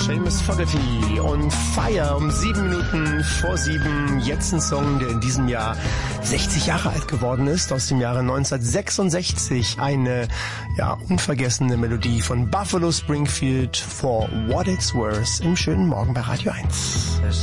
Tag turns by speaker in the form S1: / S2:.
S1: Seamus Fogerty und Fire um 7 Minuten vor 7. Jetzt ein Song, der in diesem Jahr 60 Jahre alt geworden ist, aus dem Jahre 1966. Eine unvergessene Melodie von Buffalo Springfield, For What It's Worth, im schönen Morgen bei Radio 1.